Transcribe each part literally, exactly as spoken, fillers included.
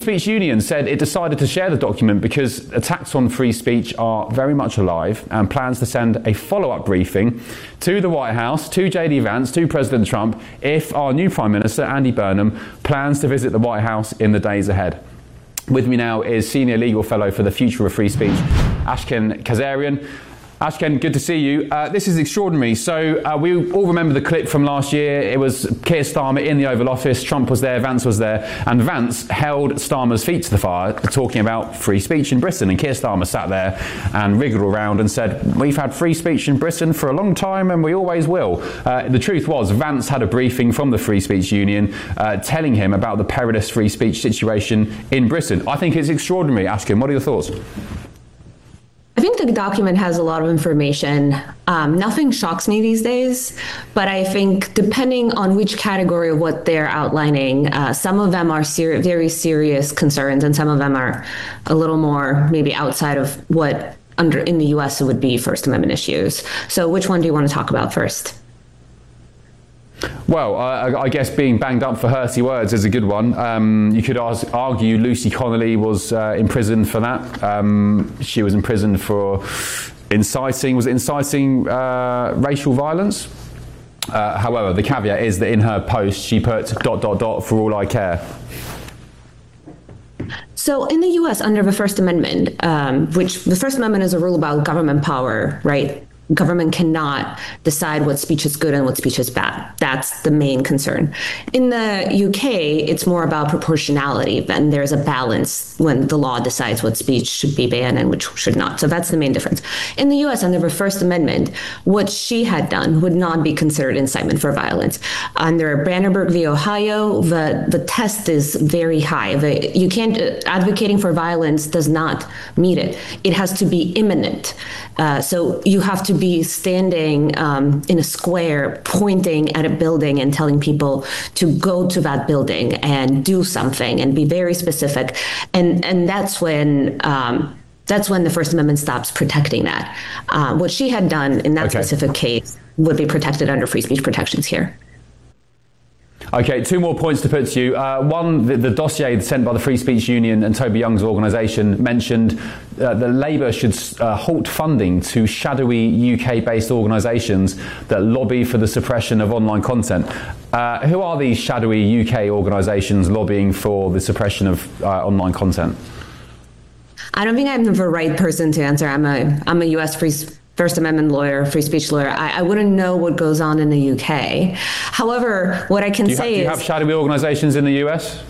Speech Union said it decided to share the document because attacks on free speech are very much alive and plans to send a follow-up briefing to the White House, to J D Vance, to President Trump, if our new Prime Minister, Andy Burnham, plans to visit the White House in the days ahead. With me now is Senior Legal Fellow for the Future of Free Speech, Ashken Kazarian. Ashken, good to see you. Uh, this is extraordinary. So uh, we all remember the clip from last year. It was Keir Starmer in the Oval Office, Trump was there, Vance was there, and Vance held Starmer's feet to the fire talking about free speech in Britain. And Keir Starmer sat there and wriggled around and said, we've had free speech in Britain for a long time and we always will. Uh, the truth was, Vance had a briefing from the Free Speech Union uh, telling him about the perilous free speech situation in Britain. I think it's extraordinary. Ashken, what are your thoughts? I think the document has a lot of information. Um, nothing shocks me these days, but I think depending on which category of what they're outlining, uh, some of them are ser- very serious concerns, and some of them are a little more maybe outside of what under in the U S would be First Amendment issues. So which one do you want to talk about first? Well, uh, I guess being banged up for hersey words is a good one. Um, you could as- argue Lucy Connolly was uh, imprisoned for that. Um, she was imprisoned for inciting, was it inciting uh, racial violence? Uh, however, the caveat is that in her post she put dot, dot, dot, for all I care. So in the U S, under the First Amendment, um, which the First Amendment is a rule about government power, right? Government cannot decide what speech is good and what speech is bad. That's the main concern. In the U K, it's more about proportionality, and there's a balance when the law decides what speech should be banned and which should not. So that's the main difference. In the U S, under the First Amendment, what she had done would not be considered incitement for violence. Under Brandenburg v. Ohio, the, the test is very high. The, you can't, advocating for violence does not meet it. It has to be imminent. Uh, so you have to be standing um, in a square, pointing at a building and telling people to go to that building and do something and be very specific. And and that's when um, that's when the First Amendment stops protecting that. Uh, what she had done in that okay. specific case would be protected under free speech protections here. Okay, two more points to put to you. Uh, one, the, the dossier sent by the Free Speech Union and Toby Young's organisation mentioned uh, that Labour should uh, halt funding to shadowy U K-based organisations that lobby for the suppression of online content. Uh, who are these shadowy U K organisations lobbying for the suppression of uh, online content? I don't think I'm the right person to answer. I'm a I'm a U S free First Amendment lawyer, free speech lawyer. I, I wouldn't know what goes on in the U K. However, what I can do you say ha- do is... you have shadowy organisations in the U S?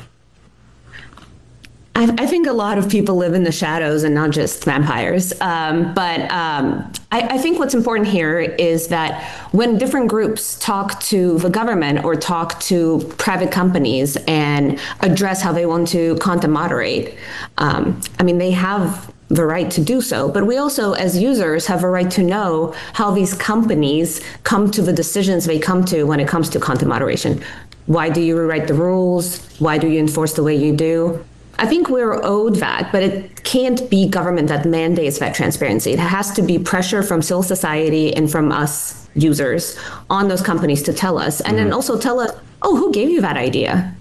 I, I think a lot of people live in the shadows and not just vampires. Um, but um, I, I think what's important here is that when different groups talk to the government or talk to private companies and address how they want to content moderate, um, I mean, they have the right to do so, but we also, as users, have a right to know how these companies come to the decisions they come to when it comes to content moderation. Why do you rewrite the rules? Why do you enforce the way you do? I think we're owed that, but it can't be government that mandates that transparency. It has to be pressure from civil society and from us users on those companies to tell us, and mm-hmm. then also tell us, oh, who gave you that idea?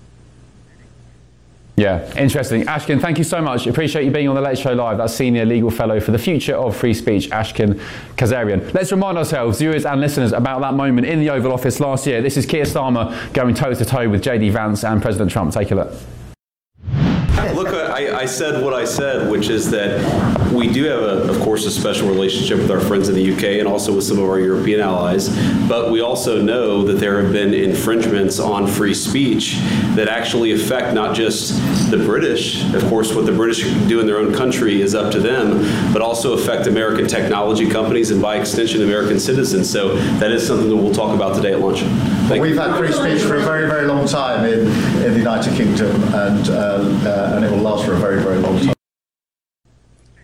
Yeah, interesting. Ashken, thank you so much. Appreciate you being on the Late Show Live. That's Senior Legal Fellow for the Future of Free Speech, Ashken Kazarian. Let's remind ourselves, viewers and listeners, about that moment in the Oval Office last year. This is Keir Starmer going toe-to-toe with J D Vance and President Trump. Take a look. Look, I, I said what I said, which is that we do have, a, of course, a special relationship with our friends in the U K and also with some of our European allies, but we also know that there have been infringements on free speech that actually affect not just the British. Of course, what the British do in their own country is up to them, but also affect American technology companies and by extension American citizens. So that is something that we'll talk about today at lunch. Thank We've you. had free speech for a very, very long time in, in the United Kingdom, and uh, uh, and it will last for a very, very long time.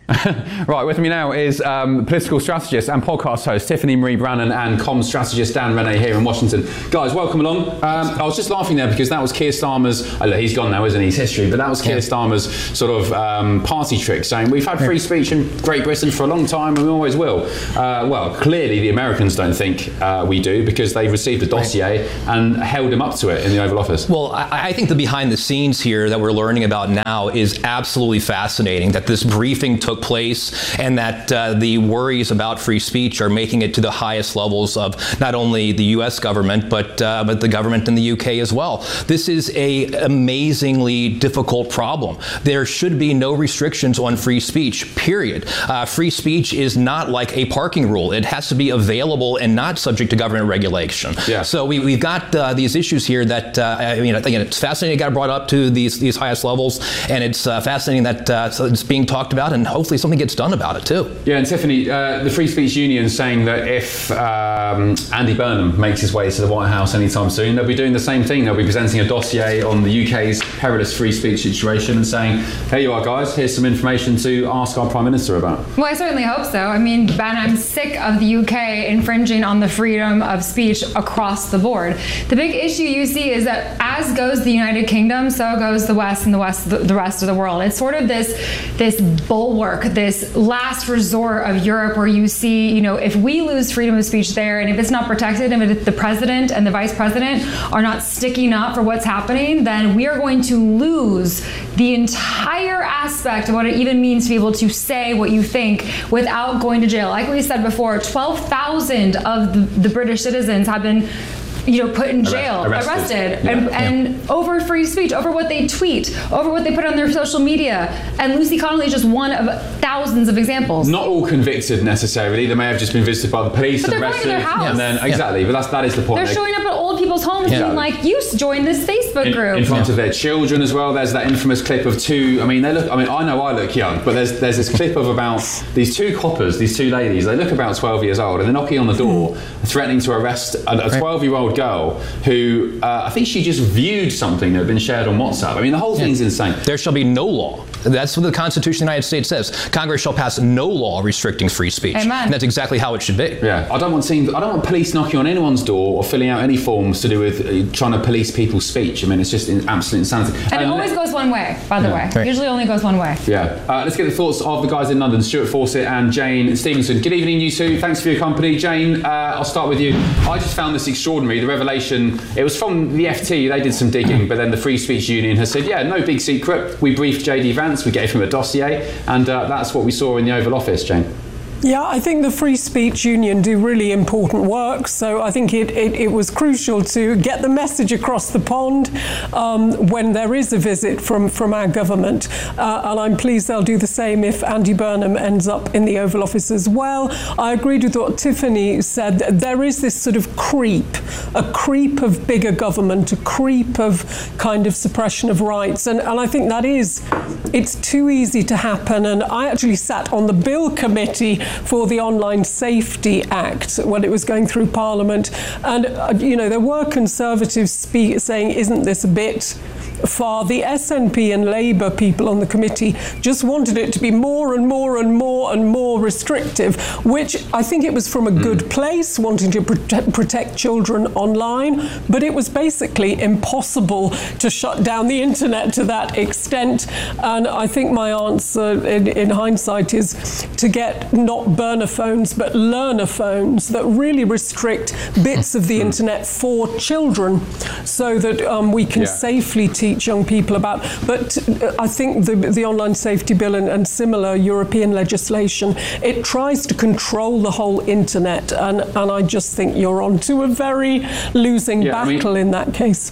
Right, with me now is um, political strategist and podcast host Tiffany Marie Brannan and comms strategist Dan Rennie here in Washington. Guys, welcome along. Um, I was just laughing there because that was Keir Starmer's, oh, look, he's gone now, isn't he? He's history, but that was Keir yeah. Starmer's sort of um, party trick, saying we've had free speech in Great Britain for a long time and we always will. Uh, well, clearly the Americans don't think uh, we do because they received a dossier right. and held him up to it in the Oval Office. Well, I, I think the behind the scenes here that we're learning about now is absolutely fascinating, that this briefing took place and that uh, the worries about free speech are making it to the highest levels of not only the U S government but uh, but the government in the U K as well. This is a amazingly difficult problem. There should be no restrictions on free speech, period. Uh, free speech is not like a parking rule. It has to be available and not subject to government regulation. Yeah. So we, we've got uh, these issues here that, uh, I mean, again, it's fascinating it got brought up to these, these highest levels, and it's uh, fascinating that uh, it's being talked about, and hopefully something gets done about it too. Yeah, and Tiffany, uh, the Free Speech Union saying that if um, Andy Burnham makes his way to the White House anytime soon, they'll be doing the same thing. They'll be presenting a dossier on the U K's perilous free speech situation and saying, here you are guys, here's some information to ask our Prime Minister about. Well, I certainly hope so. I mean, Ben, I'm sick of the U K infringing on the freedom of speech across the board. The big issue you see is that as goes the United Kingdom, so goes the West and the West, the, the rest of the world. It's sort of this, this bulwark, this last resort of Europe where you see, you know, if we lose freedom of speech there and if it's not protected and if the president and the vice president are not sticking up for what's happening, then we are going to lose the entire aspect of what it even means to be able to say what you think without going to jail. Like we said before, twelve thousand of the, the British citizens have been you know, put in jail, Arrest, arrested, arrested, yeah. and, and yeah. over free speech, over what they tweet, over what they put on their social media. And Lucy Connolly is just one of thousands of examples. Not all convicted necessarily. They may have just been visited by the police but and they're arrested. Going to their house. And then yeah. exactly, but that's that is the point. They're they, showing up at old people's homes yeah. being like, you join this Facebook in, group. in front yeah. of their children as well. There's that infamous clip of two. I mean, they look. I mean, I know I look young, but there's there's this clip of about these two coppers, these two ladies. They look about twelve years old, and they're knocking on the door, threatening to arrest a twelve-year-old girl who. Who uh, I think she just viewed something that had been shared on WhatsApp. I mean, the whole thing's yeah. insane. There shall be no law. That's what the Constitution of the United States says. Congress shall pass no law restricting free speech. Amen. And that's exactly how it should be. Yeah, I don't want seeing, I don't want police knocking on anyone's door or filling out any forms to do with uh, trying to police people's speech. I mean, it's just in, absolute insanity. And um, it always goes one way, by the yeah. way. Right. Usually only goes one way. Yeah. Uh, let's get the thoughts of the guys in London, Stuart Fawcett and Jane Stevenson. Good evening, you two. Thanks for your company. Jane, uh, I'll start with you. I just found this extraordinary. The revelation, it was from the F T. They did some digging, but then the Free Speech Union has said, yeah, no big secret. We briefed J D Vance. We gave him a dossier. And uh, that's what we saw in the Oval Office, Jane. Yeah, I think the Free Speech Union do really important work, so I think it, it, it was crucial to get the message across the pond um, when there is a visit from, from our government. Uh, and I'm pleased they'll do the same if Andy Burnham ends up in the Oval Office as well. I agreed with what Tiffany said. There is this sort of creep, a creep of bigger government, a creep of kind of suppression of rights. And, and I think that is, it's too easy to happen. And I actually sat on the Bill Committee for the Online Safety Act when it was going through Parliament. And, uh, you know, there were Conservatives speak, saying, isn't this a bit far? The S N P and Labour people on the committee just wanted it to be more and more and more and more restrictive, which I think it was from a good mm. place, wanting to prote- protect children online, but it was basically impossible to shut down the internet to that extent. And I think my answer in, in hindsight is to get not burner phones but learner phones that really restrict bits of the internet for children so that um, we can yeah. safely teach young people about. But I think the, the Online Safety Bill and, and similar European legislation, it tries to control the whole internet, and, and I just think you're on to a very losing yeah, battle I mean, in that case.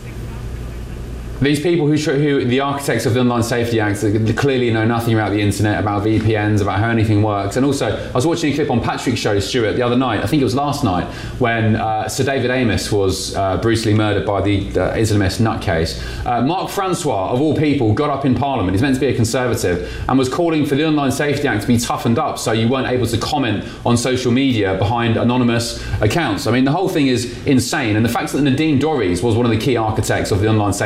These people who, who, the architects of the Online Safety Act, clearly know nothing about the internet, about V P Ns, about how anything works. And also, I was watching a clip on Patrick's show, Stuart, the other night, I think it was last night, when uh, Sir David Amess was uh, brutally murdered by the uh, Islamist nutcase. Uh, Mark Francois, of all people, got up in Parliament, he's meant to be a Conservative, and was calling for the Online Safety Act to be toughened up so you weren't able to comment on social media behind anonymous accounts. I mean, the whole thing is insane. And the fact that Nadine Dorries was one of the key architects of the Online Safety Act,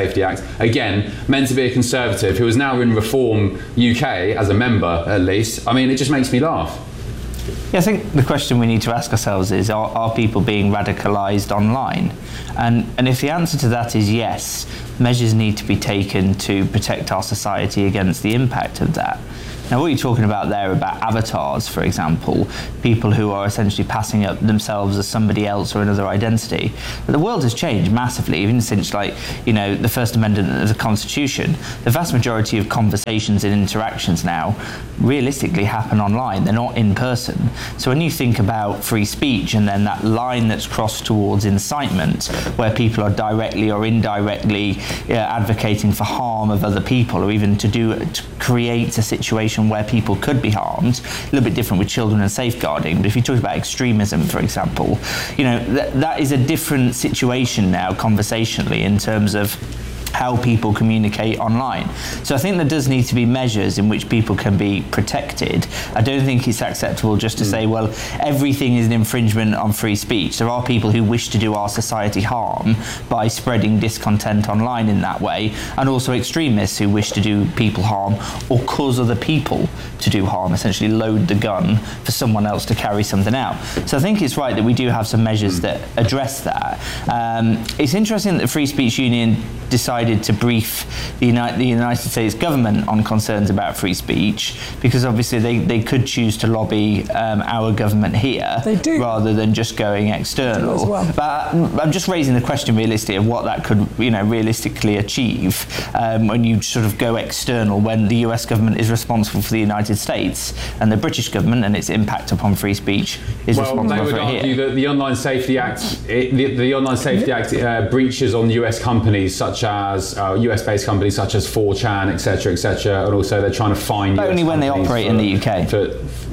again, meant to be a Conservative, who is now in Reform U K as a member, at least. I mean, it just makes me laugh. Yeah, I think the question we need to ask ourselves is, are, are people being radicalised online? And, and if the answer to that is yes, measures need to be taken to protect our society against the impact of that. Now, what you're talking about there about avatars, for example, people who are essentially passing up themselves as somebody else or another identity. But the world has changed massively, even since, like, you know, the First Amendment of the Constitution. The vast majority of conversations and interactions now realistically happen online. They're not in person. So when you think about free speech and then that line that's crossed towards incitement, where people are directly or indirectly uh, advocating for harm of other people, or even to do to create a situation where people could be harmed, a little bit different with children and safeguarding. But if you talk about extremism, for example, you know, th- that is a different situation now conversationally in terms of how people communicate online. So I think there does need to be measures in which people can be protected. I don't think it's acceptable just to mm. say, well, everything is an infringement on free speech. There are people who wish to do our society harm by spreading discontent online in that way, and also extremists who wish to do people harm or cause other people to do harm, essentially load the gun for someone else to carry something out. So I think it's right that we do have some measures that address that. Um, it's interesting that the Free Speech Union decided to brief the United, the United States government on concerns about free speech, because obviously they, they could choose to lobby um, our government here they do. rather than just going external. As well. But I'm just raising the question realistically of what that could, you know, realistically achieve um, when you sort of go external, when the U S government is responsible for the United States and the British government and its impact upon free speech is well, responsible for it here. Well, they would argue that the Online Safety Act, it, the, the Online Safety Act uh, breaches on U S companies such as Uh, U S-based companies such as four chan, et cetera, et cetera, and also they're trying to fine but U S only when they operate for, in the U K. For,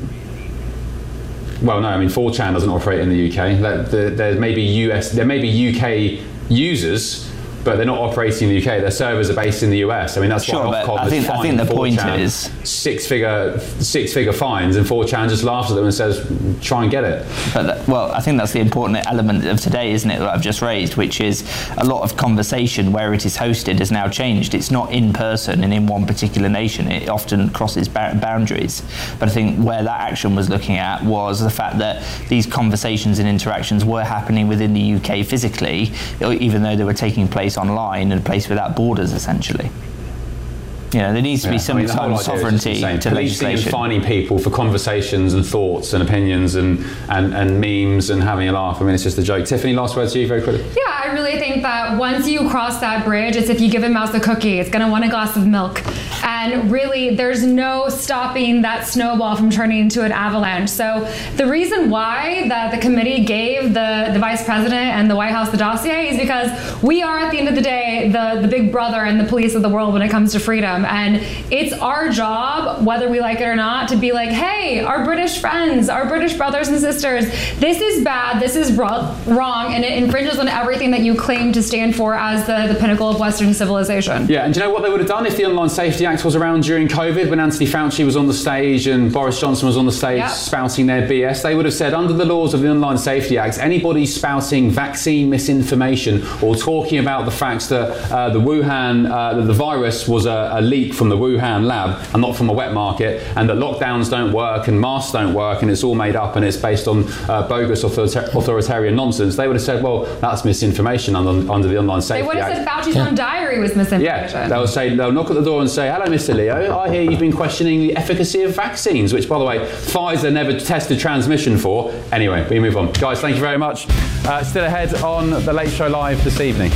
well, no, I mean four chan doesn't operate in the U K. There, there, there may be U S, there may be U K users, but they're not operating in the U K. Their servers are based in the U S. I mean, that's sure, why Ofcom I think, I think the point is six-figure, six-figure fines, and four chan just laughs at them and says, "Try and get it." But that, well, I think that's the important element of today, isn't it? That I've just raised, which is a lot of conversation where it is hosted has now changed. It's not in person and in one particular nation. It often crosses ba- boundaries. But I think where that action was looking at was the fact that these conversations and interactions were happening within the U K physically, even though they were taking place online and a place without borders, essentially. You know, there needs to be yeah, some I mean, kind of sovereignty to Policing legislation. And fining people for conversations and thoughts and opinions and, and, and memes and having a laugh. I mean, it's just a joke. Tiffany, last word to you very quickly. Yeah, I really think that once you cross that bridge, it's if you give a mouse a cookie, it's going to want a glass of milk. And really, there's no stopping that snowball from turning into an avalanche. So the reason why that the committee gave the, the vice president and the White House the dossier is because we are, at the end of the day, the, the big brother and the police of the world when it comes to freedom. And it's our job, whether we like it or not, to be like, hey, our British friends, our British brothers and sisters, this is bad, this is wrong, and it infringes on everything that you claim to stand for as the, the pinnacle of Western civilization. Yeah, and do you know what they would have done if the Online Safety Act was around during COVID, when Anthony Fauci was on the stage and Boris Johnson was on the stage yep. spouting their B S? They would have said, under the laws of the Online Safety Act, anybody spouting vaccine misinformation or talking about the facts that uh, the Wuhan, uh, that the virus was a, a leak from the Wuhan lab and not from a wet market, and that lockdowns don't work and masks don't work and it's all made up and it's based on uh, bogus author- authoritarian nonsense, they would have said, well, that's misinformation under, under the Online Safety Act. They would have Act. said Fauci's yeah. own diary was misinformation. Yeah, they'll say, they'll knock at the door and say, hello, Mister Leo, I hear you've been questioning the efficacy of vaccines, which, by the way, Pfizer never tested transmission for. Anyway, we move on. Guys, thank you very much. Uh, still ahead on The Late Show Live this evening.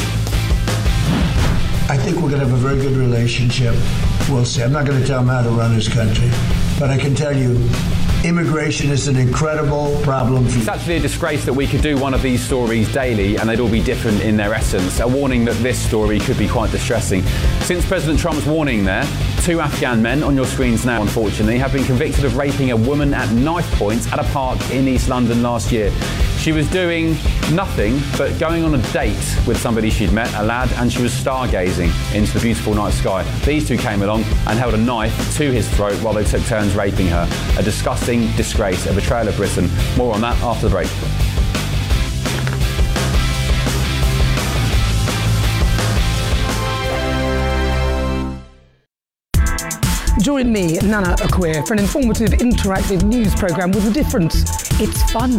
I think we're going to have a very good relationship. We'll see. I'm not going to tell him how to run his country, but I can tell you, immigration is an incredible problem. It's actually a disgrace that we could do one of these stories daily and they'd all be different in their essence. A warning that this story could be quite distressing. Since President Trump's warning there, two Afghan men on your screens now, unfortunately, have been convicted of raping a woman at knife point at a park in East London last year. She was doing nothing but going on a date with somebody she'd met, a lad, and she was stargazing into the beautiful night sky. These two came along and held a knife to his throat while they took turns raping her. A disgusting disgrace, a betrayal of Britain. More on that after the break. Join me, Nana Akweer, for an informative, interactive news programme with a difference. It's fun.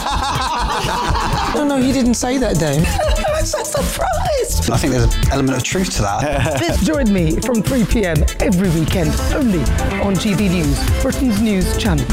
No, no, you didn't say that, Dave. I'm so surprised. I think there's an element of truth to that. Join me from three p.m. every weekend, only on G B News, Britain's news channel.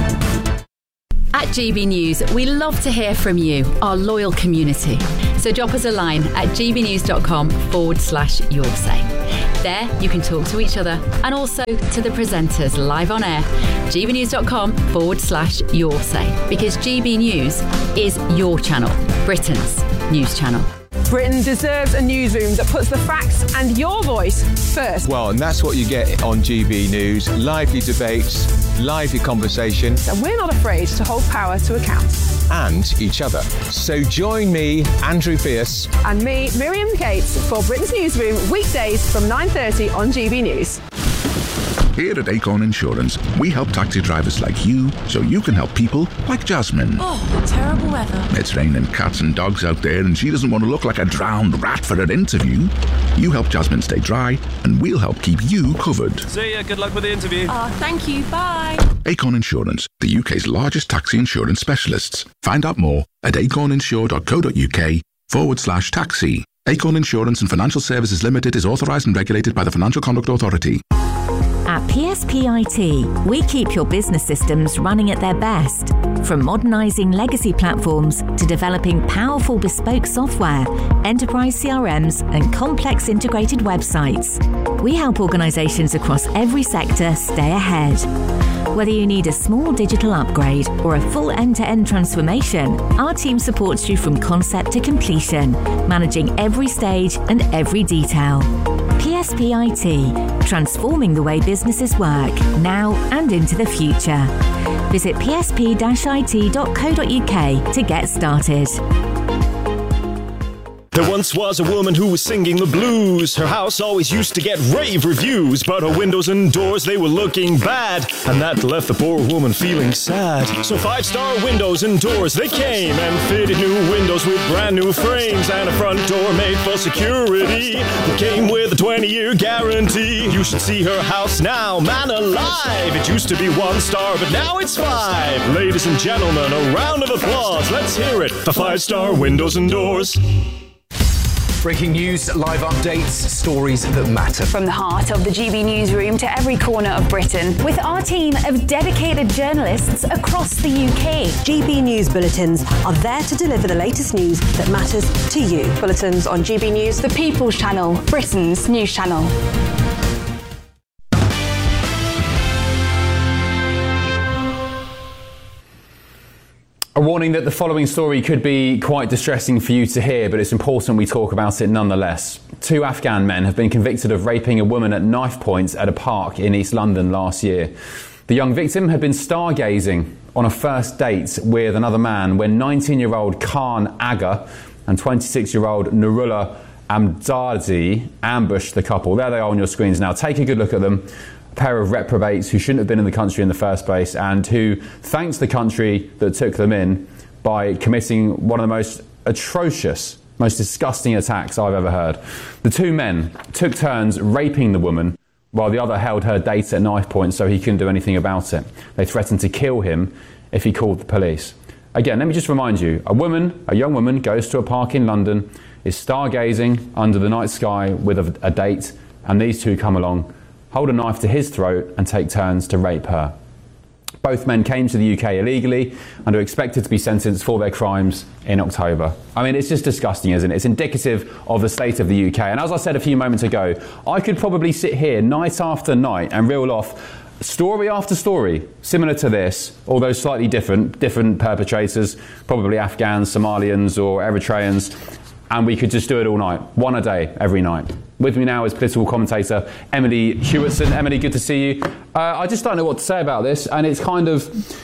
At G B News, we love to hear from you, our loyal community. So drop us a line at gbnews.com forward slash your say. There, you can talk to each other and also to the presenters live on air. gbnews.com forward slash your say. Because G B News is your channel, Britain's news channel. Britain deserves a newsroom that puts the facts and your voice first. Well, and that's what you get on G B News. Lively debates, lively conversation. And we're not afraid to hold power to account. And each other. So join me, Andrew Pierce. And me, Miriam Cates, for Britain's Newsroom, weekdays from nine thirty on G B News. Here at Acorn Insurance, we help taxi drivers like you so you can help people like Jasmine. Oh, terrible weather. It's raining cats and dogs out there and she doesn't want to look like a drowned rat for her interview. You help Jasmine stay dry and we'll help keep you covered. See ya, good luck with the interview. Oh, thank you, bye. Acorn Insurance, the U K's largest taxi insurance specialists. Find out more at acorninsure.co.uk forward slash taxi. Acorn Insurance and Financial Services Limited is authorised and regulated by the Financial Conduct Authority. At P S P I T, we keep your business systems running at their best. From modernising legacy platforms to developing powerful bespoke software, enterprise C R Ms and complex integrated websites. We help organisations across every sector stay ahead. Whether you need a small digital upgrade or a full end-to-end transformation, our team supports you from concept to completion, managing every stage and every detail. P S P I T, transforming the way businesses work, now and into the future. Visit p s p dash i t dot co dot u k to get started. There once was a woman who was singing the blues. Her house always used to get rave reviews, but her windows and doors, they were looking bad, and that left the poor woman feeling sad. So five-star windows and doors, they came and fitted new windows with brand new frames, and a front door made for security that came with a twenty-year guarantee. You should see her house now, man alive. It used to be one star, but now it's five. Ladies and gentlemen, a round of applause. Let's hear it for five-star windows and doors. Breaking news, live updates, stories that matter. From the heart of the G B Newsroom to every corner of Britain, with our team of dedicated journalists across the U K. G B News bulletins are there to deliver the latest news that matters to you. Bulletins on G B News, the People's Channel, Britain's news channel. A warning that the following story could be quite distressing for you to hear, but it's important we talk about it nonetheless. Two Afghan men have been convicted of raping a woman at knife point at a park in East London last year. The young victim had been stargazing on a first date with another man when nineteen-year-old Khan Aga and twenty-six-year-old Nurullah Amdadi ambushed the couple. There they are on your screens now. Take a good look at them. A pair of reprobates who shouldn't have been in the country in the first place and who thanked the country that took them in by committing one of the most atrocious, most disgusting attacks I've ever heard. The two men took turns raping the woman while the other held her date at knife point so he couldn't do anything about it. They threatened to kill him if he called the police. Again, let me just remind you, a woman, a young woman goes to a park in London, is stargazing under the night sky with a, a date, and these two come along, hold a knife to his throat and take turns to rape her. Both men came to the U K illegally and are expected to be sentenced for their crimes in October. I mean, it's just disgusting, isn't it? It's indicative of the state of the U K. And as I said a few moments ago, I could probably sit here night after night and reel off story after story similar to this, although slightly different, different perpetrators, probably Afghans, Somalians or Eritreans, and we could just do it all night, one a day, every night. With me now is political commentator Emily Hewitson. Emily, good to see you. Uh, I just don't know what to say about this, and it's kind of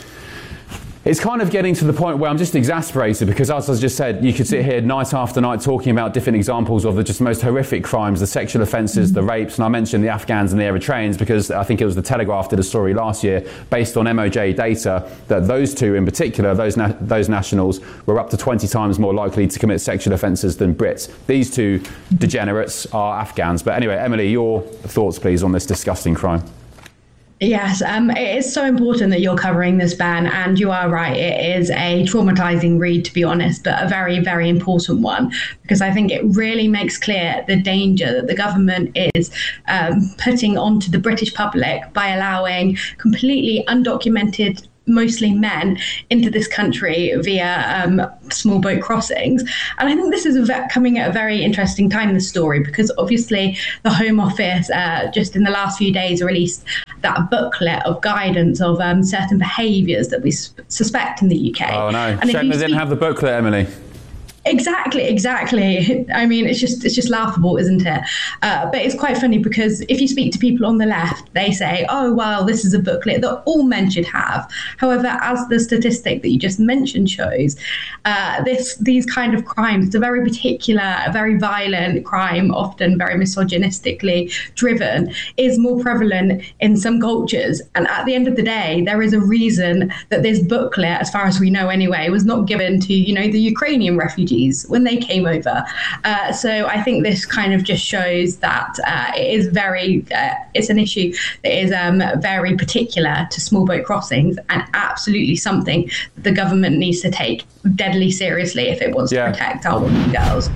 it's kind of getting to the point where I'm just exasperated because, as I just said, you could sit here night after night talking about different examples of the just most horrific crimes, the sexual offences, the rapes, and I mentioned the Afghans and the Eritreans because I think it was the Telegraph did a story last year based on M O J data that those two in particular, those na- those nationals, were up to twenty times more likely to commit sexual offences than Brits. These two degenerates are Afghans. But anyway, Emily, your thoughts please on this disgusting crime. Yes, um, it is so important that you're covering this, Ben, and you are right. It is a traumatizing read, to be honest, but a very, very important one, because I think it really makes clear the danger that the government is um, putting onto the British public by allowing completely undocumented, mostly men, into this country via um, small boat crossings. And I think this is a ve- coming at a very interesting time in the story, because obviously the Home Office uh, just in the last few days released that booklet of guidance of um, certain behaviours that we s- suspect in the U K. Oh no, And if shame you they didn't see- have the booklet, Emily. Exactly, exactly. I mean, it's just it's just laughable, isn't it? Uh, but it's quite funny because if you speak to people on the left, they say, oh, well, this is a booklet that all men should have. However, as the statistic that you just mentioned shows, uh, this these kind of crimes, it's a very particular, a very violent crime, often very misogynistically driven, is more prevalent in some cultures. And at the end of the day, there is a reason that this booklet, as far as we know anyway, was not given to, you know, the Ukrainian refugees when they came over. Uh, so I think this kind of just shows that uh, it is very, uh, it's an issue that is um, very particular to small boat crossings, and absolutely something that the government needs to take deadly seriously if it wants Yeah. to protect our women and girls.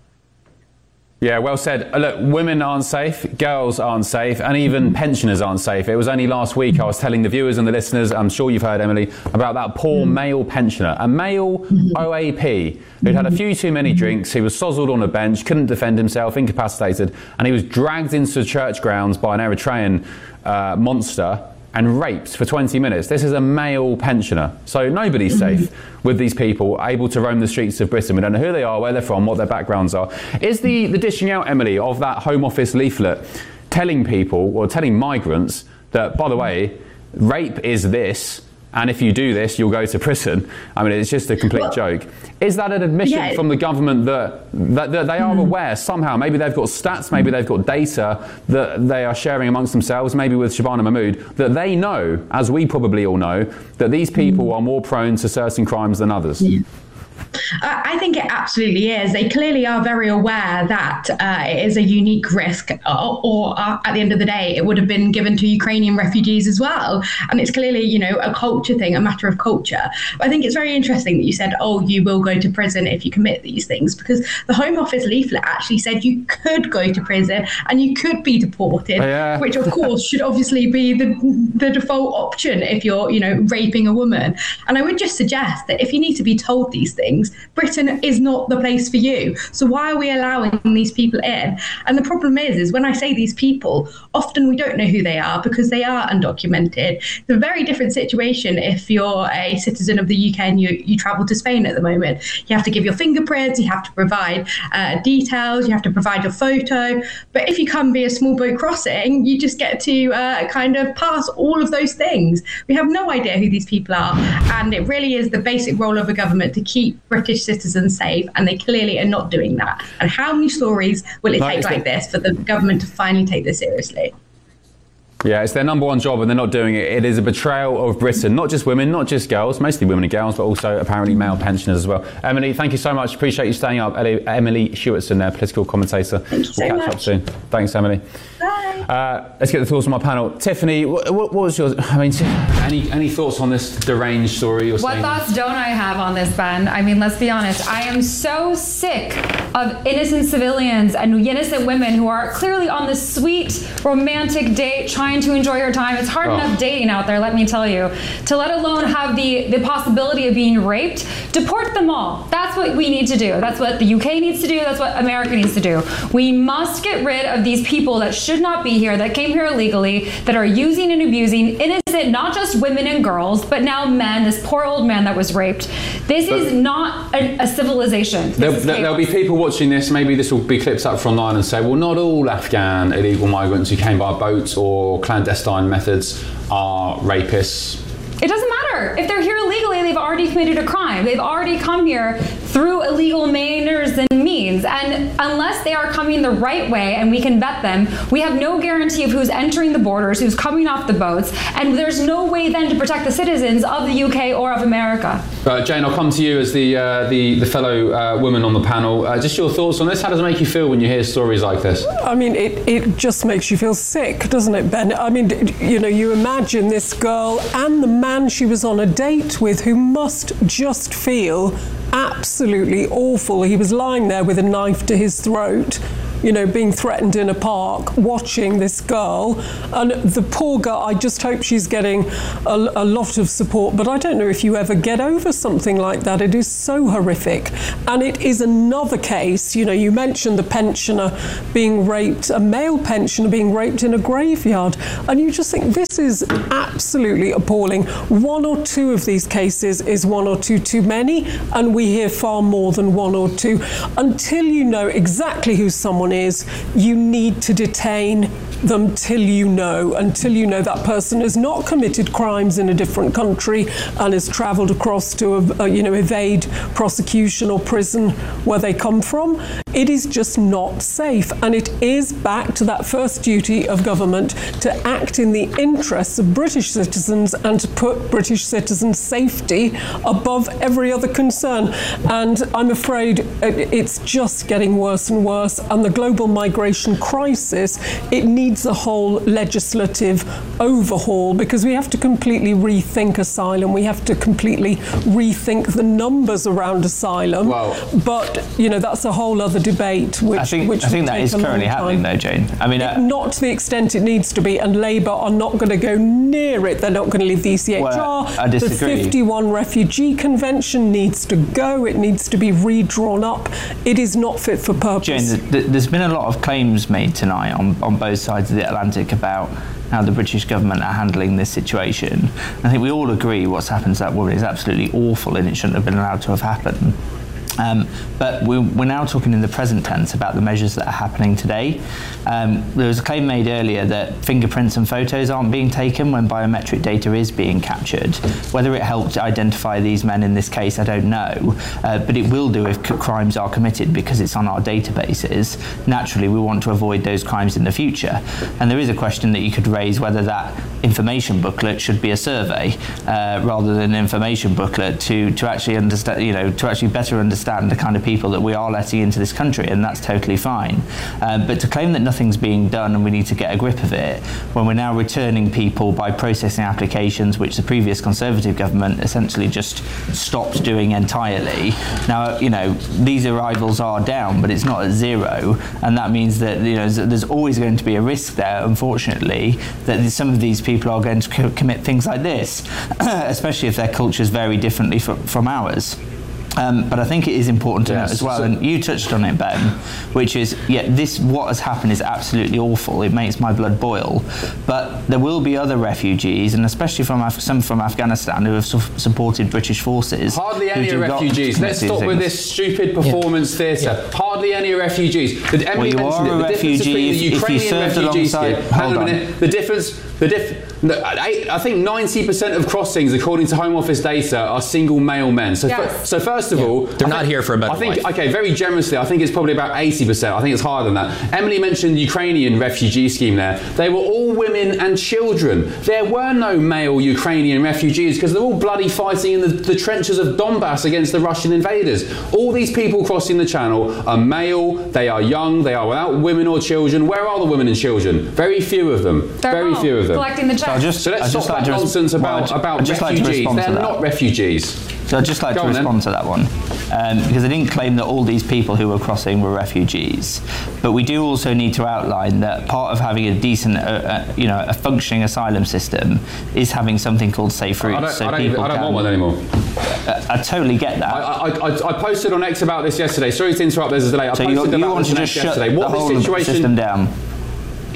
Yeah, well said. Uh, Look, women aren't safe, girls aren't safe, and even pensioners aren't safe. It was only last week I was telling the viewers and the listeners, I'm sure you've heard, Emily, about that poor male pensioner, a male O A P who'd had a few too many drinks, he was sozzled on a bench, couldn't defend himself, incapacitated, and he was dragged into church grounds by an Eritrean uh, monster and raped for twenty minutes. This is a male pensioner. So nobody's safe with these people able to roam the streets of Britain. We don't know who they are, where they're from, what their backgrounds are. Is the, the dishing out, Emily, of that Home Office leaflet telling people, or telling migrants, that, by the way, rape is this, and if you do this, you'll go to prison? I mean, it's just a complete well, joke. Is that an admission yeah. from the government that, that, that they are mm. aware somehow, maybe they've got stats, maybe they've got data that they are sharing amongst themselves, maybe with Shabana Mahmood, that they know, as we probably all know, that these people mm. are more prone to certain crimes than others? Yeah. I think it absolutely is. They clearly are very aware that uh, it is a unique risk, or, or uh, at the end of the day, it would have been given to Ukrainian refugees as well. And it's clearly, you know, a culture thing, a matter of culture. But I think it's very interesting that you said, oh, you will go to prison if you commit these things, because the Home Office leaflet actually said you could go to prison and you could be deported, yeah. which of course should obviously be the, the default option if you're, you know, raping a woman. And I would just suggest that if you need to be told these things, Britain is not the place for you. So why are we allowing these people in? And the problem is, is when I say these people, often we don't know who they are because they are undocumented. It's a very different situation if you're a citizen of the U K and you, you travel to Spain at the moment. You have to give your fingerprints, you have to provide uh, details, you have to provide your photo. But if you come via small boat crossing, you just get to uh, kind of pass all of those things. We have no idea who these people are. And it really is the basic role of a government to keep British citizens safe, and they clearly are not doing that. And how many stories will it no, take like the- this for the government to finally take this seriously? Yeah, it's their number one job and they're not doing it. It is a betrayal of Britain, not just women, not just girls, mostly women and girls, but also apparently male pensioners as well. Emily, thank you so much. Appreciate you staying up. Emily Shewertson there, political commentator. Thank you so we'll catch much. up soon. Thanks, Emily. Bye. Uh, let's get the thoughts from my panel. Tiffany, what, what was your, I mean, any any thoughts on this deranged story you're What saying? thoughts don't I have on this, Ben? I mean, let's be honest. I am so sick of innocent civilians and innocent women who are clearly on this sweet, romantic date, trying to enjoy your time. It's hard Oh. enough dating out there, let me tell you. To let alone have the, the possibility of being raped, deport them all. That's what we need to do. That's what the U K needs to do. That's what America needs to do. We must get rid of these people that should not be here, that came here illegally, that are using and abusing innocent, not just women and girls, but now men, this poor old man that was raped. This But- is not a, a civilization. This There, is there, there'll be people watching this, maybe this will be clipped up for online and say, well, not all Afghan illegal migrants who came by boat or clandestine methods are rapists. It doesn't matter. If they're here illegally, they've already committed a crime. They've already come here through through illegal manners and means. And unless they are coming the right way and we can vet them, we have no guarantee of who's entering the borders, who's coming off the boats, and there's no way then to protect the citizens of the U K or of America. Uh, Jane, I'll come to you as the uh, the, the fellow uh, woman on the panel. Uh, just your thoughts on this. How does it make you feel when you hear stories like this? I mean, it, it just makes you feel sick, doesn't it, Ben? I mean, you know, you imagine this girl and the man she was on a date with, who must just feel absolutely awful. He was lying there with a knife to his throat, you know, being threatened in a park, watching this girl. And the poor girl, I just hope she's getting a, a lot of support. But I don't know if you ever get over something like that. It is so horrific. And it is another case, you know, you mentioned the pensioner being raped, a male pensioner being raped in a graveyard. And you just think this is absolutely appalling. One or two of these cases is one or two too many. And we hear far more than one or two. Until you know exactly who someone is, you need to detain them till you know, until you know that person has not committed crimes in a different country and has travelled across to, uh, you know, evade prosecution or prison where they come from. It is just not safe, and it is back to that first duty of government to act in the interests of British citizens and to put British citizens' safety above every other concern. And I'm afraid it's just getting worse and worse, and the global migration crisis, it needs a whole legislative overhaul, because we have to completely rethink asylum. We have to completely rethink the numbers around asylum. Well, but you know, that's a whole other debate. Which I think, which I think that take is a long currently happening, time. though, Jane. I mean, uh, not to the extent it needs to be, and Labour are not going to go near it. They're not going to leave the E C H R. Well, I disagree. The fifty-one Refugee Convention needs to go. It needs to be redrawn up. It is not fit for purpose. Jane, th- there's been a lot of claims made tonight on, on both sides of the Atlantic about how the British government are handling this situation. I think we all agree what's happened to that woman is absolutely awful, and it shouldn't have been allowed to have happened. Um, but we're, we're now talking in the present tense about the measures that are happening today. Um, there was a claim made earlier that fingerprints and photos aren't being taken when biometric data is being captured. Whether it helped identify these men in this case, I don't know, uh, but it will do if c- crimes are committed, because it's on our databases. Naturally, we want to avoid those crimes in the future. And there is a question that you could raise whether that information booklet should be a survey uh, rather than an information booklet to, to actually understand, you know, to actually better understand the kind of people that we are letting into this country, and that's totally fine. Um, but to claim that nothing's being done and we need to get a grip of it, when we're now returning people by processing applications, which the previous Conservative government essentially just stopped doing entirely. Now, you know, these arrivals are down, but it's not at zero, and that means that, you know, there's always going to be a risk there, unfortunately, that some of these people are going to co- commit things like this, especially if their cultures vary differently from, from ours. Um, but I think it is important to yes. note as well, so, and you touched on it, Ben, which is, yeah, this, what has happened is absolutely awful. It makes my blood boil. But there will be other refugees, and especially from Af- some from Afghanistan, who have su- supported British forces. Hardly any are refugees. Let's stop with this stupid performance yeah. theatre. Yeah. Hardly any are refugees. The, Emily well, you mentioned are it. a The refugee difference between the if, Ukrainian if you served refugees alongside... here. Hold on a minute. The difference... The diff, no, I, I think ninety percent of crossings, according to Home Office data, are single male men. So, yes. f- so first of yeah. all, they're I not think, here for a better I think, life. Okay, very generously, I think it's probably about eighty percent. I think it's higher than that. Emily mentioned the Ukrainian refugee scheme there. They were all women and children. There were no male Ukrainian refugees because they're all bloody fighting in the, the trenches of Donbass against the Russian invaders. All these people crossing the channel are male, they are young, they are without women or children. Where are the women and children? Very few of them. They're very few of them. Collecting the checks. Just, so let's I'd stop just like that res- nonsense about, well, about I'd just refugees. like to They're to not refugees. So I'd just like Go to on, respond then. to that one, um, because I didn't claim that all these people who were crossing were refugees, but we do also need to outline that part of having a decent, uh, uh, you know, a functioning asylum system is having something called safe routes. I don't, so I don't, people even, I don't can, want one anymore. Uh, I totally get that. I, I, I, I posted on X about this yesterday. Sorry to interrupt, there's a delay. I so posted you, you about want this to on just X shut yesterday. What the whole the situation... system down?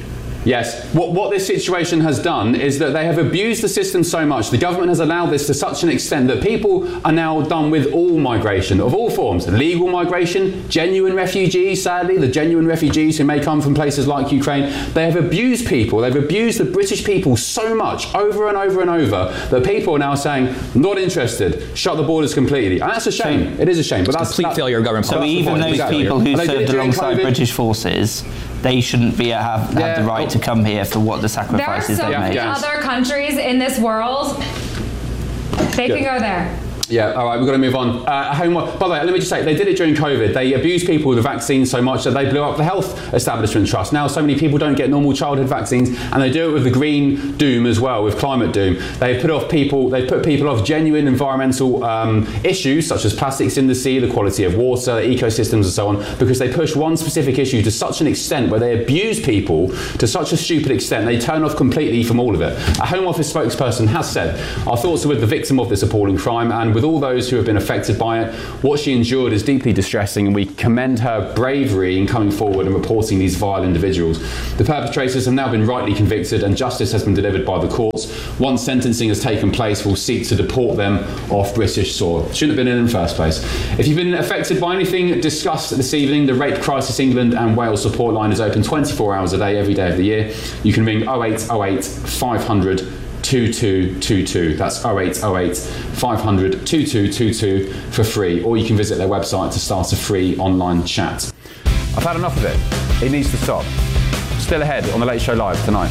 Yes. What, what this situation has done is that they have abused the system so much, the government has allowed this to such an extent that people are now done with all migration, of all forms. Legal migration, genuine refugees, sadly, the genuine refugees who may come from places like Ukraine. They have abused people, they've abused the British people so much, over and over and over, that people are now saying, not interested, shut the borders completely. And that's a shame. It is a shame. But it's that's complete that, failure of government. So even those exactly. people who served served alongside COVID. British forces, they shouldn't be have, have Yeah. the right to come here for what the There are sacrifices so they many made. other countries in this world. They Good. can go there. Yeah, all right, we've got to move on. Uh, homework. By the way, let me just say, they did it during COVID. They abused people with the vaccine so much that they blew up the health establishment trust. Now so many people don't get normal childhood vaccines, and they do it with the green doom as well, with climate doom. They've put off people, they've put people off genuine environmental um, issues, such as plastics in the sea, the quality of water, ecosystems and so on, because they push one specific issue to such an extent where they abuse people to such a stupid extent, they turn off completely from all of it. A Home Office spokesperson has said, our thoughts are with the victim of this appalling crime, and with all those who have been affected by it. What she endured is deeply distressing, and we commend her bravery in coming forward and reporting these vile individuals. The perpetrators have now been rightly convicted, and justice has been delivered by the courts. Once sentencing has taken place, we'll seek to deport them off British soil. Shouldn't have been in the first place. If you've been affected by anything discussed this evening, the Rape Crisis England and Wales support line is open twenty-four hours a day, every day of the year. You can ring oh eight oh eight, five hundred, two two two two. That's oh eight oh eight, five hundred, two two two two for free, or you can visit their website to start a free online chat. I've had enough of it. It needs to stop. Still ahead on The Late Show Live tonight.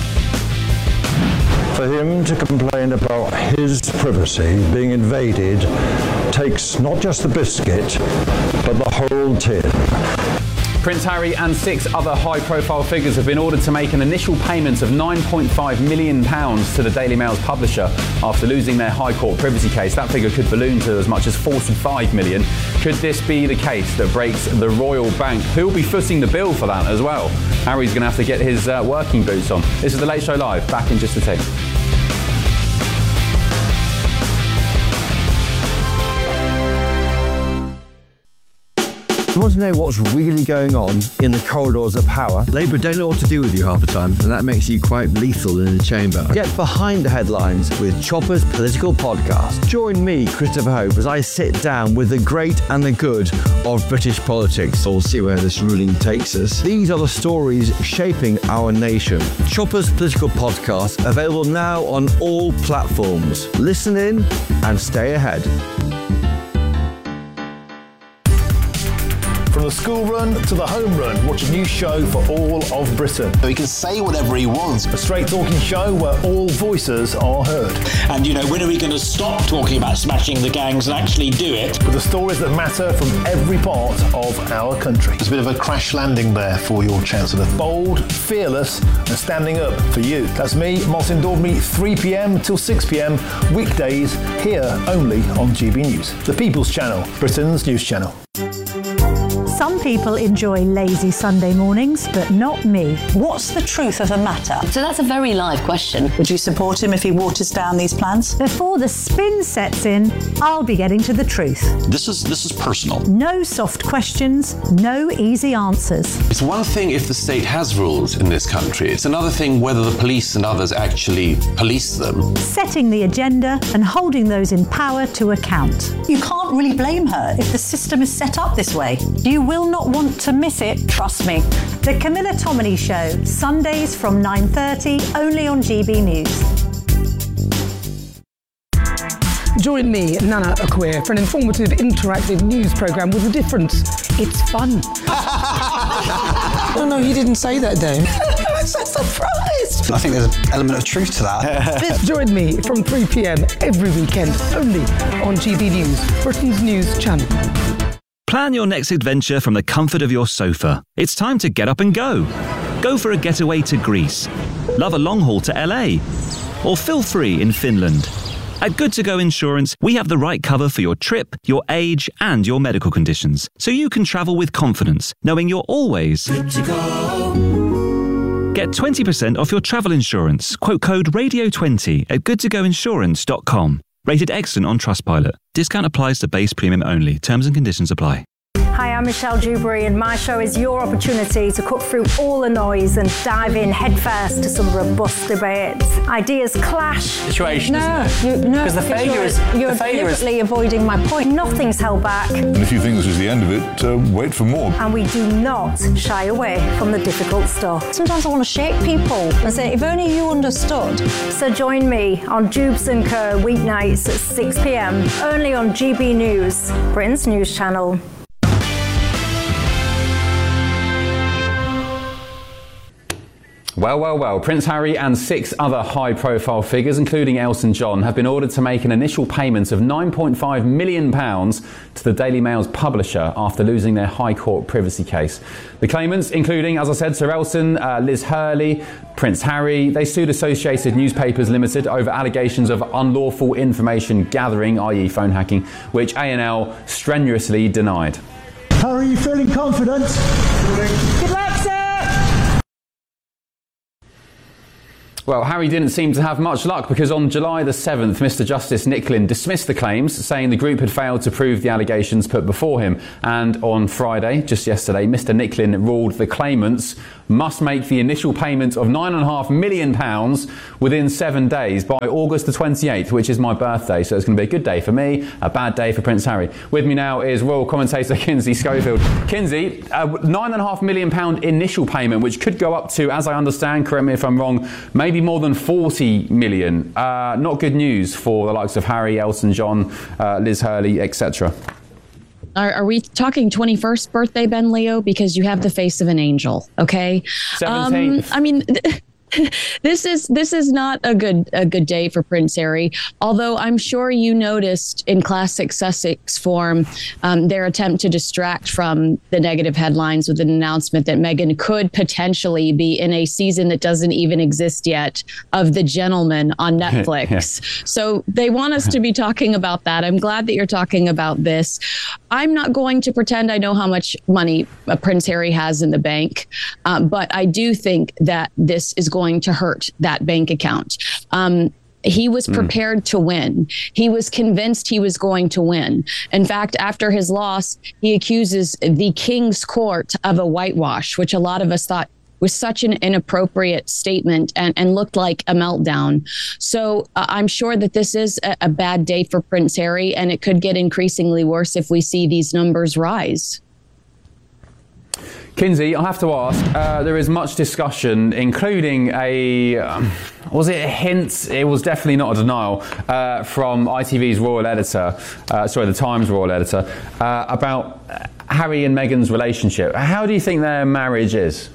For him to complain about his privacy being invaded takes not just the biscuit, but the whole tin. Prince Harry and six other high-profile figures have been ordered to make an initial payment of nine point five million pounds to the Daily Mail's publisher after losing their High Court privacy case. That figure could balloon to as much as forty-five million pounds. Could this be the case that breaks the royal bank? Who'll be footing the bill for that as well? Harry's going to have to get his uh, working boots on. This is The Late Show Live, back in just a tick. You want to know what's really going on in the corridors of power? Labour don't know what to do with you half the time, and that makes you quite lethal in the chamber. Get behind the headlines with Chopper's Political Podcast. Join me, Christopher Hope, as I sit down with the great and the good of British politics. We'll see where this ruling takes us. These are the stories shaping our nation. Chopper's Political Podcast, available now on all platforms. Listen in and stay ahead. From the school run to the home run, watch a new show for all of Britain. So he can say whatever he wants. A straight talking show where all voices are heard. And, you know, when are we going to stop talking about smashing the gangs and actually do it? With the stories that matter from every part of our country. There's a bit of a crash landing there for your Chancellor. Bold, fearless and standing up for you. That's me, Martin Daubney, three p.m. till six p.m. weekdays here only on G B News. The People's Channel, Britain's news channel. Some people enjoy lazy Sunday mornings, but not me. What's the truth of the matter? So that's a very live question. Would you support him if he waters down these plans? Before the spin sets in, I'll be getting to the truth. This is this is personal. No soft questions, no easy answers. It's one thing if the state has rules in this country. It's another thing whether the police and others actually police them. Setting the agenda and holding those in power to account. You can't really blame her if the system is set up this way. You will not want to miss it, trust me. The Camilla Tominey Show, Sundays from nine thirty, only on G B News. Join me, Nana Akweer, for an informative, interactive news programme with a difference. It's fun. No, no, you didn't say that, Dave. I'm so surprised. I think there's an element of truth to that. Join me from three p.m. every weekend, only on G B News, Britain's news channel. Plan your next adventure from the comfort of your sofa. It's time to get up and go. Go for a getaway to Greece. Love a long haul to L A. Or feel free in Finland. At Good To Go Insurance, we have the right cover for your trip, your age, and your medical conditions, so you can travel with confidence, knowing you're always good to go. Get twenty percent off your travel insurance. Quote code radio twenty at good to go insurance dot com. Rated excellent on Trustpilot. Discount applies to base premium only. Terms and conditions apply. Hi, I'm Michelle Dewberry, and my show is your opportunity to cut through all the noise and dive in headfirst to some robust debates. Ideas clash. Situation, no, isn't it? You, no, because the failure you're, is you're the failure deliberately is... avoiding my point. Nothing's held back. And if you think this is the end of it, uh, wait for more. And we do not shy away from the difficult stuff. Sometimes I want to shake people and say, if only you understood. So join me on Jubes and Co weeknights at six p m, only on G B News, Britain's news channel. Well, well, well, Prince Harry and six other high-profile figures, including Elton John, have been ordered to make an initial payment of nine point five million pounds to the Daily Mail's publisher after losing their High Court privacy case. The claimants, including, as I said, Sir Elton, uh, Liz Hurley, Prince Harry, they sued Associated Newspapers Limited over allegations of unlawful information gathering, that is phone hacking, which A and L strenuously denied. How are you feeling? Confident? Good luck, sir! Well, Harry didn't seem to have much luck because on July the seventh, Mr Justice Nick Lynn dismissed the claims, saying the group had failed to prove the allegations put before him. And on Friday, just yesterday, Mr Nick Lynn ruled the claimants must make the initial payment of nine point five million pounds within seven days by August the twenty-eighth, which is my birthday. So it's going to be a good day for me, a bad day for Prince Harry. With me now is royal commentator Kinsey Schofield. Kinsey, a nine point five million pounds initial payment, which could go up to, as I understand, correct me if I'm wrong, maybe more than forty million. Uh, not good news for the likes of Harry, Elton John, uh, Liz Hurley, et cetera. Are, are we talking twenty-first birthday, Ben Leo? Because you have the face of an angel, okay? seventeenth. Um, I mean... This is this is not a good a good day for Prince Harry. Although I'm sure you noticed in classic Sussex form um, their attempt to distract from the negative headlines with an announcement that Meghan could potentially be in a season that doesn't even exist yet of The Gentleman on Netflix. Yeah. So they want us to be talking about that. I'm glad that you're talking about this. I'm not going to pretend I know how much money uh, Prince Harry has in the bank, um, but I do think that this is going to hurt that bank account. Um, he was prepared mm. to win. He was convinced he was going to win. In fact, after his loss, he accuses the King's Court of a whitewash, which a lot of us thought was such an inappropriate statement and, and looked like a meltdown. So uh, I'm sure that this is a, a bad day for Prince Harry, and it could get increasingly worse if we see these numbers rise. Kinsey, I have to ask, uh, there is much discussion, including a, um, was it a hint? It was definitely not a denial, uh, from I T V's royal editor, uh, sorry, the Times royal editor, uh, about Harry and Meghan's relationship. How do you think their marriage is?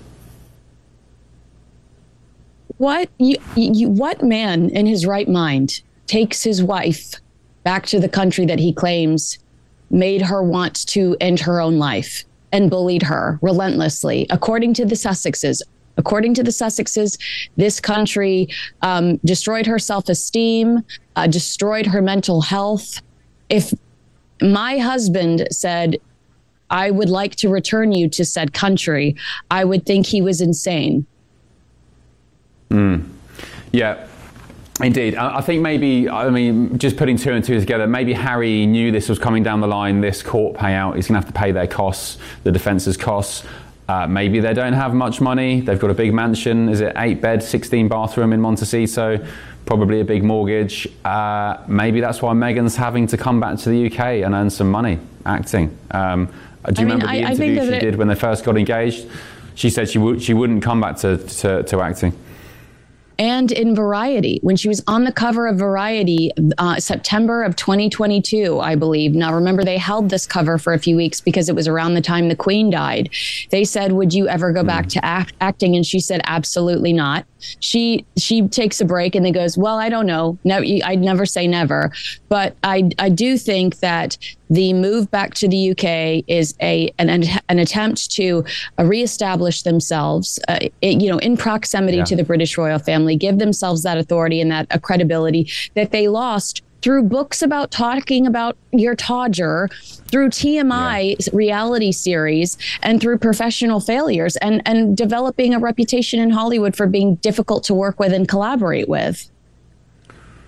What you, you, what man in his right mind takes his wife back to the country that he claims made her want to end her own life and bullied her relentlessly? According to the Sussexes, according to the Sussexes, this country um, destroyed her self-esteem, uh, destroyed her mental health. If my husband said, I would like to return you to said country, I would think he was insane. Mm. Yeah. Indeed. I think maybe, I mean, just putting two and two together, maybe Harry knew this was coming down the line, this court payout. He's going to have to pay their costs, the defence's costs. Uh, maybe they don't have much money. They've got a big mansion. Is it eight bed, sixteen bathroom in Montecito? Probably a big mortgage. Uh, maybe that's why Meghan's having to come back to the U K and earn some money acting. Um, do you I mean, remember the I, interview I she it, did when they first got engaged? She said she, w- she wouldn't come back to, to, to acting. And in Variety, when she was on the cover of Variety, uh, September of twenty twenty-two, I believe. Now, remember, they held this cover for a few weeks because it was around the time the Queen died. They said, would you ever go back to act- acting? And she said, absolutely not. She she takes a break and then goes, well, I don't know. No, I'd never say never. But I, I do think that the move back to the U K is a an, an attempt to uh, reestablish themselves, uh, it, you know, in proximity yeah. to the British royal family, give themselves that authority and that uh, credibility that they lost through books about talking about your Todger, through T M I yeah. reality series, and through professional failures, and, and developing a reputation in Hollywood for being difficult to work with and collaborate with.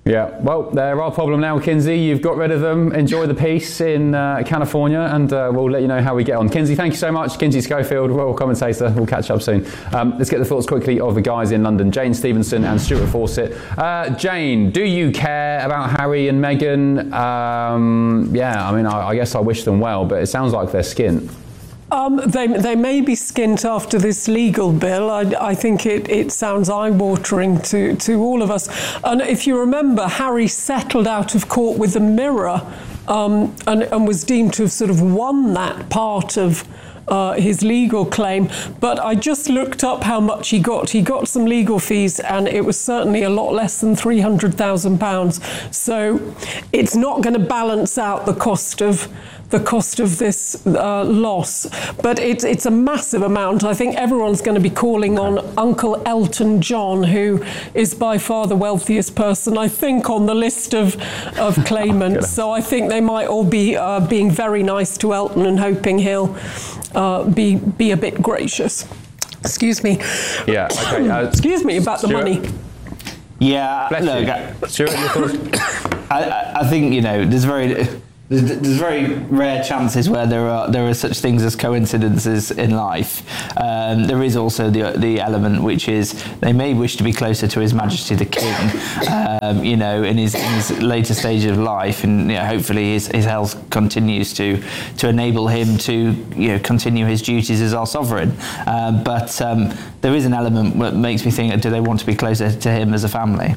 Yeah, well, they're our problem now, Kinsey. You've got rid of them. Enjoy the peace in uh, California, and uh, we'll let you know how we get on. Kinsey, thank you so much. Kinsey Schofield, royal commentator. We'll catch up soon. Um, let's get the thoughts quickly of the guys in London, Jane Stevenson and Stuart Fawcett. Uh, Jane, do you care about Harry and Meghan? Um, yeah, I mean, I, I guess I wish them well, but it sounds like they're skint. Um, they, they may be skint after this legal bill. I, I think it, it sounds eye-watering to, to all of us. And if you remember, Harry settled out of court with the Mirror um, and, and was deemed to have sort of won that part of uh, his legal claim. But I just looked up how much he got. He got some legal fees, and it was certainly a lot less than three hundred thousand pounds. So it's not going to balance out the cost of the cost of this uh, loss, but it's it's a massive amount. I think everyone's going to be calling on Uncle Elton John, who is by far the wealthiest person, I think, on the list of of claimants. So I think they might all be uh, being very nice to Elton and hoping he'll uh, be be a bit gracious. Excuse me. Yeah. Okay. Uh, Excuse me about Stuart? the money. Yeah. Bless look, you. I, Stuart, your thoughts? I, I think you know there's very. There's, there's very rare chances where there are there are such things as coincidences in life. Um, there is also the the element which is they may wish to be closer to His Majesty the King, um, you know, in his, in his later stage of life, and you know, hopefully his, his health continues to to enable him to you know continue his duties as our sovereign. Um, but um, there is an element that makes me think: do they want to be closer to him as a family?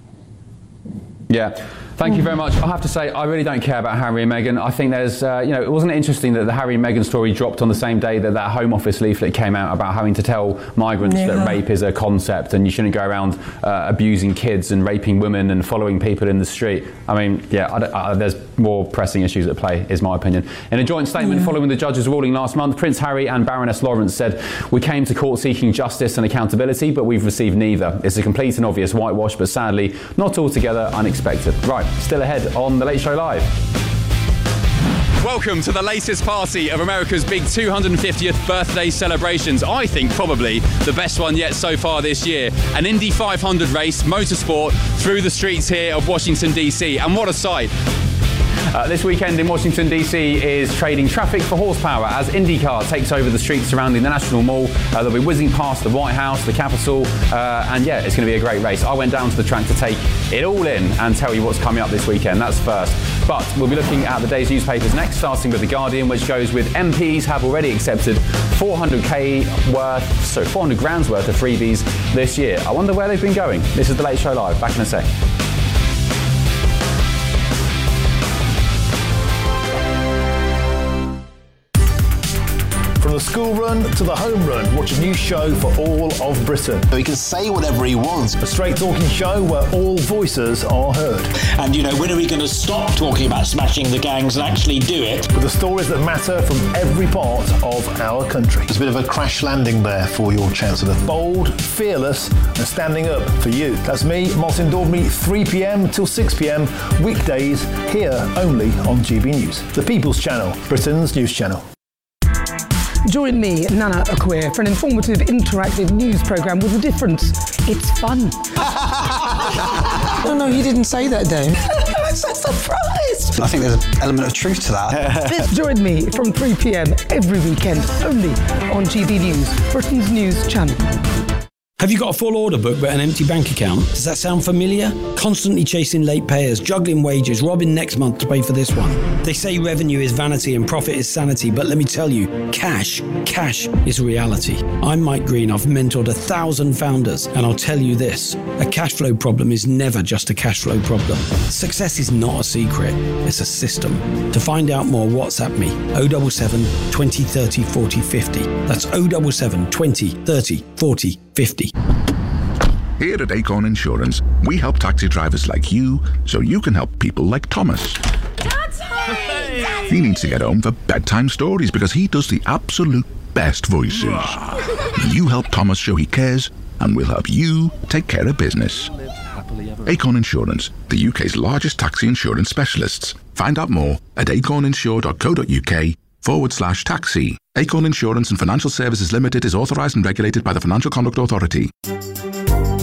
Yeah. Thank you very much. I have to say, I really don't care about Harry and Meghan. I think there's, uh, you know, it wasn't interesting that the Harry and Meghan story dropped on the same day that that Home Office leaflet came out about having to tell migrants yeah. that rape is a concept and you shouldn't go around uh, abusing kids and raping women and following people in the street. I mean, yeah, I don't, uh, there's more pressing issues at play, is my opinion. In a joint statement yeah. following the judge's ruling last month, Prince Harry and Baroness Lawrence said, "We came to court seeking justice and accountability, but we've received neither. It's a complete and obvious whitewash, but sadly, not altogether unexpected." Right, still ahead on The Late Show Live. Welcome to the latest party of America's big two hundred fiftieth birthday celebrations. I think probably the best one yet so far this year. An Indy five hundred race, motorsport, through the streets here of Washington, D C. And what a sight. Uh, this weekend in Washington, D C is trading traffic for horsepower as IndyCar takes over the streets surrounding the National Mall. Uh, they'll be whizzing past the White House, the Capitol, uh, and yeah, it's going to be a great race. I went down to the track to take it all in and tell you what's coming up this weekend. That's first. But we'll be looking at the day's newspapers next, starting with The Guardian, which goes with M Ps have already accepted four hundred k worth, so four hundred grand's worth of freebies this year. I wonder where they've been going. This is The Late Show Live. Back in a sec. From the school run to the home run, watch a new show for all of Britain. He can say whatever he wants. A straight talking show where all voices are heard. And, you know, when are we going to stop talking about smashing the gangs and actually do it? With the stories that matter from every part of our country. There's a bit of a crash landing there for your Chancellor. Bold, fearless, and standing up for you. That's me, Martin Daubney, three p.m. till six p.m. weekdays here only on G B News. The People's Channel, Britain's news channel. Join me, Nana Akua, for an informative, interactive news programme with a difference. It's fun. No, no, you didn't say that, Dave. I'm so surprised. I think there's an element of truth to that. Join me from three p.m. every weekend, only on G B News, Britain's news channel. Have you got a full order book but an empty bank account? Does that sound familiar? Constantly chasing late payers, juggling wages, robbing next month to pay for this one. They say revenue is vanity and profit is sanity, but let me tell you, cash, cash is reality. I'm Mike Green, I've mentored a thousand founders, and I'll tell you this, a cash flow problem is never just a cash flow problem. Success is not a secret, it's a system. To find out more, WhatsApp me, oh seven seven, twenty, thirty, forty, fifty. That's oh seven seven, twenty, thirty, forty, fifty. Here at Acorn Insurance, we help taxi drivers like you so you can help people like Thomas. Daddy! He needs to get home for bedtime stories because he does the absolute best voices. You help Thomas show he cares, and we'll help you take care of business. Acorn Insurance, the U K's largest taxi insurance specialists. Find out more at acorninsure.co.uk forward slash taxi. Acorn Insurance and Financial Services Limited is authorised and regulated by the Financial Conduct Authority. Some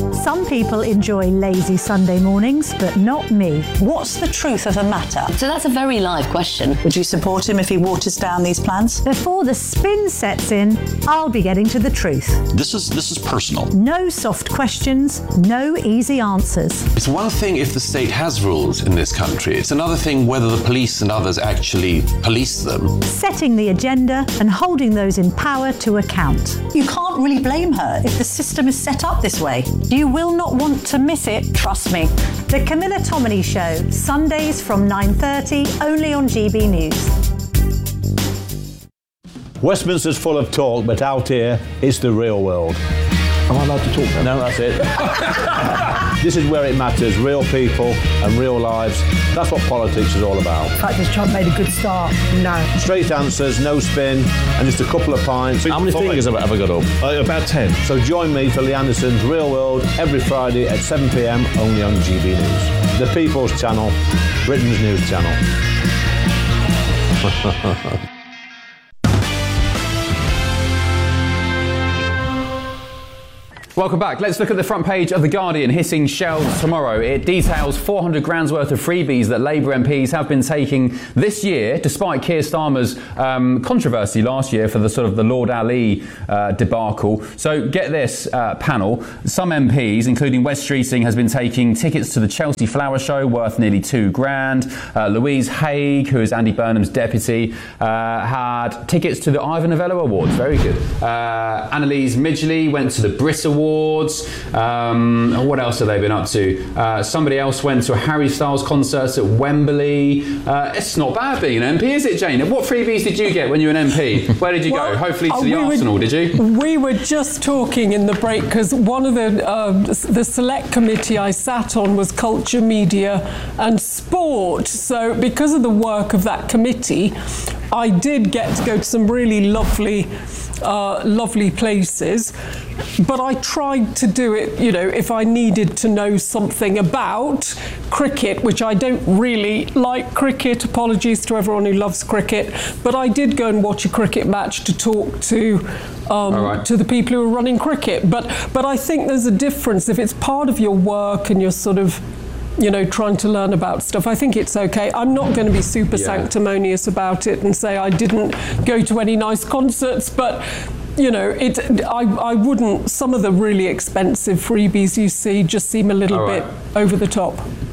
people enjoy lazy Sunday mornings, but not me. What's the truth of the matter? So that's a very live question. Would you support him if he waters down these plans? Before the spin sets in, I'll be getting to the truth. This is this is personal. No soft questions, no easy answers. It's one thing if the state has rules in this country. It's another thing whether the police and others actually police them. Setting the agenda and holding those in power to account. You can't really blame her if the system is set up this way. You will not want to miss it, trust me. The Camilla Tominey Show, Sundays from nine thirty, only on G B News. Westminster's full of talk, but out here, it's the real world. Am I allowed to talk now? No, that's it. This is where it matters, real people and real lives. That's what politics is all about. In fact, has Trump made a good start? No. Straight answers, no spin, and just a couple of pints. How many fingers have I got up? Uh, about ten. So join me for Lee Anderson's Real World every Friday at seven p m only on G B News. The People's Channel, Britain's news channel. Welcome back. Let's look at the front page of The Guardian hitting shelves tomorrow. It details four hundred grand's worth of freebies that Labour M Ps have been taking this year, despite Keir Starmer's um, controversy last year for the sort of the Lord Ali uh, debacle. So get this, uh, panel. Some M Ps, including Wes Streeting, has been taking tickets to the Chelsea Flower Show worth nearly two grand. Uh, Louise Haigh, who is Andy Burnham's deputy, uh, had tickets to the Ivor Novello Awards. Very good. Uh, Annalise Midgley went to the Brit Awards. Um, what else have they been up to? Uh, somebody else went to a Harry Styles concert at Wembley. Uh, it's not bad being an M P, is it, Jane? What freebies did you get when you were an M P? Where did you well, go? Hopefully to uh, the we Arsenal, were, did you? We were just talking in the break because one of the uh, the select committee I sat on was culture, media and sport. So because of the work of that committee, I did get to go to some really lovely Uh, lovely places, but I tried to do it, you know, if I needed to know something about cricket, which I don't really like cricket, apologies to everyone who loves cricket, but I did go and watch a cricket match to talk to um, right. to the people who are running cricket. But but I think there's a difference if it's part of your work and you're sort of, you know, trying to learn about stuff. I think it's okay. I'm not going to be super yeah. sanctimonious about it and say I didn't go to any nice concerts, but, you know, it. I, I wouldn't. Some of the really expensive freebies you see just seem a little right. bit over the top.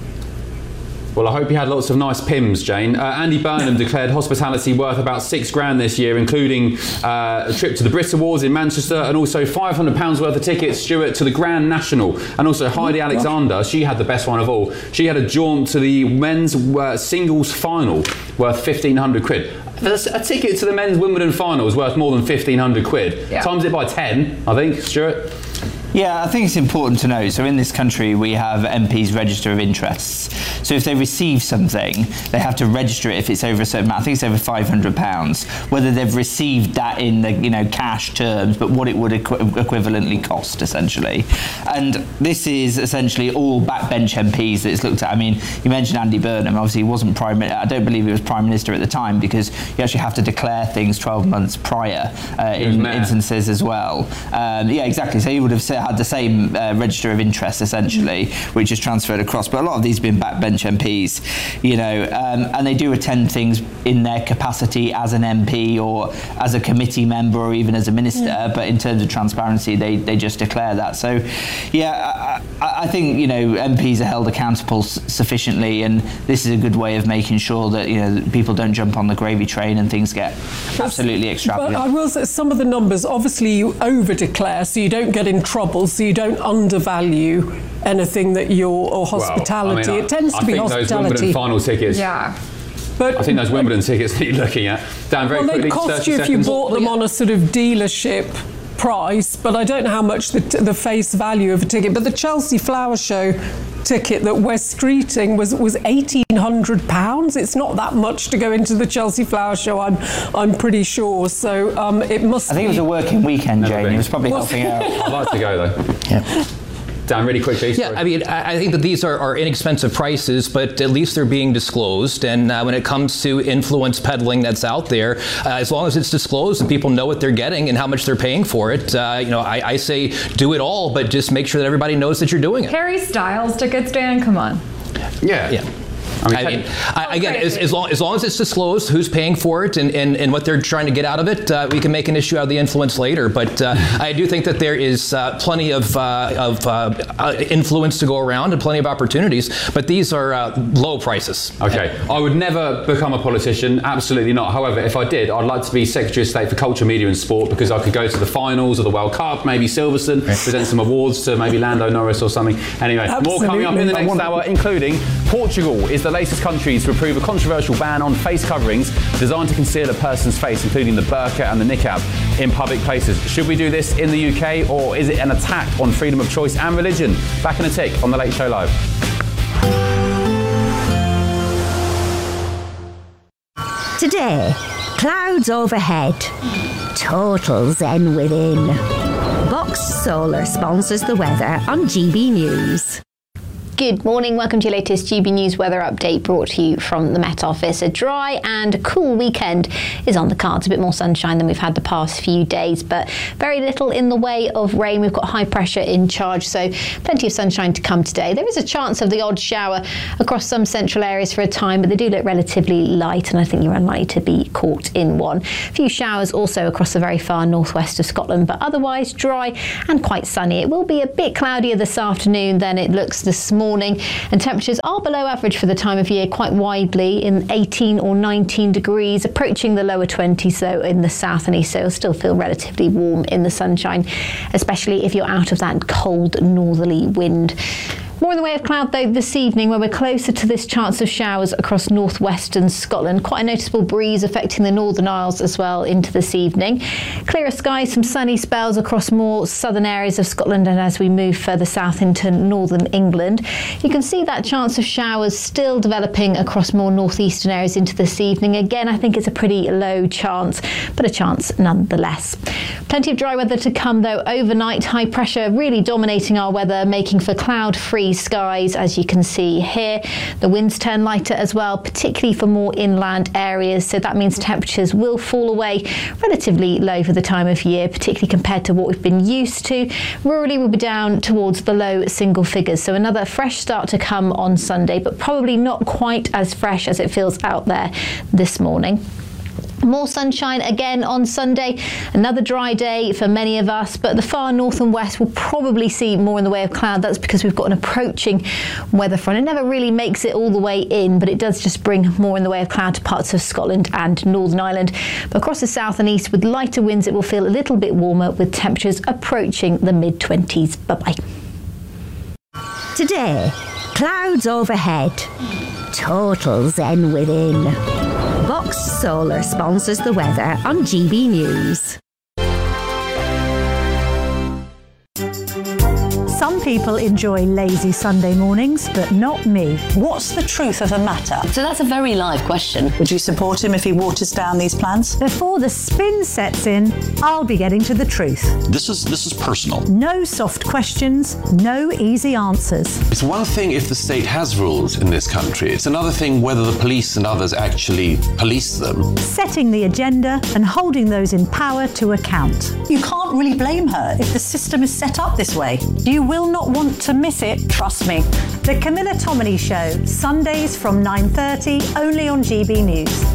Well, I hope you had lots of nice P I Ms, Jane. Uh, Andy Burnham declared hospitality worth about six grand this year, including uh, a trip to the Brit Awards in Manchester and also five hundred pounds worth of tickets, Stuart, to the Grand National. And also Heidi oh, Alexander, gosh. she had the best one of all. She had a jaunt to the men's uh, singles final worth fifteen hundred quid. A ticket to the men's Wimbledon final is worth more than fifteen hundred quid. Yeah. Times it by ten, I think, Stuart. Yeah, I think it's important to know. So in this country, we have M Ps register of interests. So if they receive something, they have to register it if it's over a certain amount. I think it's over five hundred pounds. Whether they've received that in the you know cash terms, but what it would equ- equivalently cost, essentially. And this is essentially all backbench M Ps that it's looked at. I mean, you mentioned Andy Burnham. Obviously, he wasn't prime. I don't believe he was prime minister at the time because you actually have to declare things twelve months prior uh, in instances as well. Um, yeah, exactly. So he would have said. Had the same uh, register of interest essentially, which is transferred across. But a lot of these have been backbench M Ps, you know, um, and they do attend things in their capacity as an M P or as a committee member or even as a minister. Yeah. But in terms of transparency, they, they just declare that. So, yeah, I, I think you know M Ps are held accountable s- sufficiently, and this is a good way of making sure that you know people don't jump on the gravy train and things get absolutely extravagant. But I will say some of the numbers. Obviously, you over declare, so you don't get in trouble. So you don't undervalue anything that you're or hospitality. Well, I mean, it tends I, to I be think hospitality. Those Wimbledon final tickets. Yeah. But I think those Wimbledon tickets that you're looking at. Dan, very well, quickly. they'd cost you if you bought them on a sort of dealership price, but I don't know how much the, t- the face value of a ticket. But the Chelsea Flower Show ticket that Wes Streeting was was eighteen hundred pounds. It's not that much to go into the Chelsea Flower Show. I'm I'm pretty sure. So um, it must. I think be, it was a working weekend, Jane. It was probably was helping out. I'd like to go though. Yeah. Dan, really quickly. Yeah, sorry. I mean, I I think that these are, are inexpensive prices, but at least they're being disclosed. And uh, when it comes to influence peddling that's out there, uh, as long as it's disclosed and people know what they're getting and how much they're paying for it, uh, you know, I, I say do it all, but just make sure that everybody knows that you're doing it. Harry Styles tickets, Dan, come on. Yeah. Yeah. I mean, I mean I, again, as, as, long, as long as it's disclosed who's paying for it and, and, and what they're trying to get out of it, uh, we can make an issue out of the influence later. But uh, I do think that there is uh, plenty of, uh, of uh, uh, influence to go around and plenty of opportunities. But these are uh, low prices. Okay. I would never become a politician. Absolutely not. However, if I did, I'd like to be Secretary of State for Culture, Media and Sport, because I could go to the finals of the World Cup, maybe Silverstone, present some awards to maybe Lando Norris or something. Anyway, Absolutely. More coming up in the next hour, including Portugal is the latest country to approve a controversial ban on face coverings designed to conceal a person's face, including the burqa and the niqab, in public places. Should we do this in the U K, or is it an attack on freedom of choice and religion? Back in a tick on The Late Show Live. Today, clouds overhead, total zen within. Box Solar sponsors the weather on G B News. Good morning, welcome to your latest G B News weather update brought to you from the Met Office. A dry and cool weekend is on the cards, a bit more sunshine than we've had the past few days, but very little in the way of rain. We've got high pressure in charge, so plenty of sunshine to come today. There is a chance of the odd shower across some central areas for a time, but they do look relatively light, and I think you're unlikely to be caught in one. A few showers also across the very far northwest of Scotland, but otherwise dry and quite sunny. It will be a bit cloudier this afternoon than it looks this morning. Morning, and temperatures are below average for the time of year quite widely, in eighteen or nineteen degrees, approaching the lower twenties though in the south and east, so it'll still feel relatively warm in the sunshine, especially if you're out of that cold northerly wind. More in the way of cloud though this evening, where we're closer to this chance of showers across northwestern Scotland. Quite a noticeable breeze affecting the Northern Isles as well into this evening. Clearer skies, some sunny spells across more southern areas of Scotland, and as we move further south into northern England, you can see that chance of showers still developing across more northeastern areas into this evening. Again, I think it's a pretty low chance, but a chance nonetheless. Plenty of dry weather to come though overnight. High pressure really dominating our weather, making for cloud-free skies, as you can see here. The winds turn lighter as well, particularly for more inland areas, so that means temperatures will fall away relatively low for the time of year, particularly compared to what we've been used to. Rurally we'll be down towards the low single figures, so another fresh start to come on Sunday, but probably not quite as fresh as it feels out there this morning. More sunshine again on Sunday, another dry day for many of us, but the far north and west will probably see more in the way of cloud. That's because we've got an approaching weather front. It never really makes it all the way in, but it does just bring more in the way of cloud to parts of Scotland and Northern Ireland. But across the south and east, with lighter winds, it will feel a little bit warmer, with temperatures approaching the mid twenties. Bye-bye. Today, clouds overhead, total zen within. Box Solar sponsors the weather on G B News. Some people enjoy lazy Sunday mornings, but not me. What's the truth of the matter? So that's a very live question. Would you support him if he waters down these plans? Before the spin sets in, I'll be getting to the truth. This is this is personal. No soft questions, no easy answers. It's one thing if the state has rules in this country. It's another thing whether the police and others actually police them. Setting the agenda and holding those in power to account. You can't really blame her if the system is set up this way. You will not want to miss it, trust me. The Camilla Tominey Show, Sundays from nine thirty, only on G B News.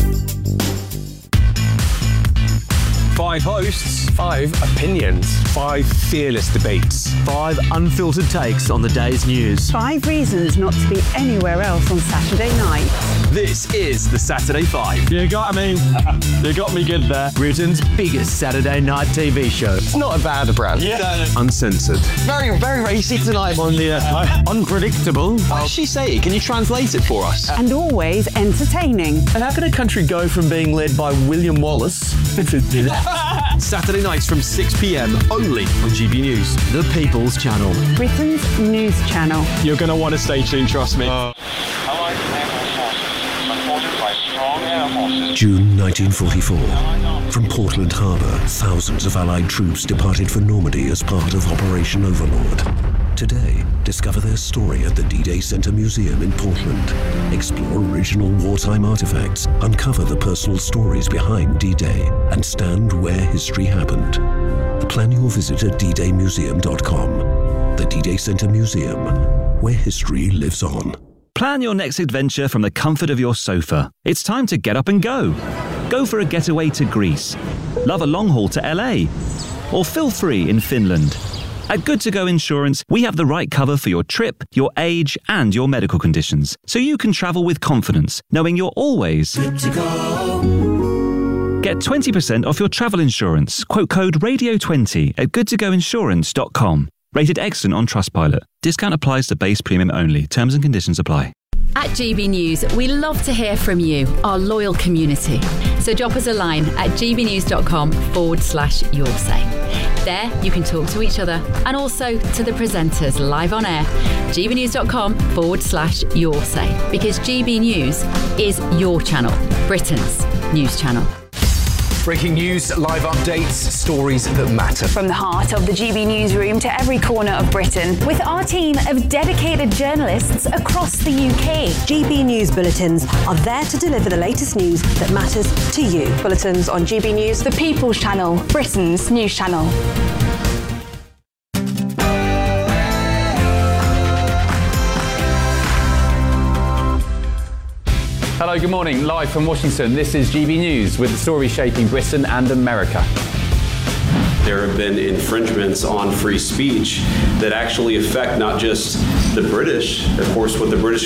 Five hosts, five opinions, five fearless debates, five unfiltered takes on the day's news. Five reasons not to be anywhere else on Saturday night. This is the Saturday Five. You got me. You got me good there. Britain's biggest Saturday night T V show. It's not a bad brand. Yeah. Uncensored. Very, very racy tonight on the uh, unpredictable. What does she say? Can you translate it for us? And always entertaining. And how can a country go from being led by William Wallace Saturday nights from six p.m. only on G B News, the People's Channel. Britain's news channel. You're going to want to stay tuned, trust me. Uh. June nineteen forty-four. From Portland Harbour, thousands of Allied troops departed for Normandy as part of Operation Overlord. Today, discover their story at the D-Day Center Museum in Portland. Explore original wartime artifacts, uncover the personal stories behind D-Day, and stand where history happened. Plan your visit at d day museum dot com. The D-Day Center Museum, where history lives on. Plan your next adventure from the comfort of your sofa. It's time to get up and go. Go for a getaway to Greece. Love a long haul to L A. Or feel free in Finland. At Good To Go Insurance, we have the right cover for your trip, your age, and your medical conditions, so you can travel with confidence, knowing you're always good to go. Get twenty percent off your travel insurance. Quote code radio twenty at good to go insurance dot com. Rated excellent on Trustpilot. Discount applies to base premium only. Terms and conditions apply. At G B News, we love to hear from you, our loyal community. So drop us a line at gbnews.com forward slash your say. There, you can talk to each other and also to the presenters live on air. gbnews.com forward slash your say. Because G B News is your channel, Britain's news channel. Breaking news, live updates, stories that matter. From the heart of the G B newsroom to every corner of Britain, with our team of dedicated journalists across the U K. G B News Bulletins are there to deliver the latest news that matters to you. Bulletins on G B News, the People's Channel, Britain's news channel. Hello, good morning. Live from Washington, this is G B News with the stories shaping Britain and America. There have been infringements on free speech that actually affect not just the British, of course, what the British